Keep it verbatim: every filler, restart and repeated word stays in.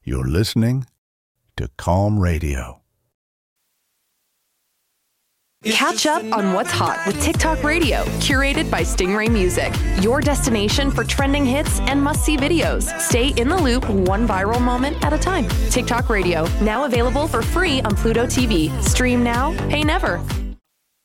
You're listening to Calm Radio. Catch up on what's hot with TikTok Radio, curated by Stingray Music, your destination for trending hits and must-see videos. Stay in the loop one viral moment at a time. TikTok Radio, now available for free on Pluto T V. Stream now, pay never.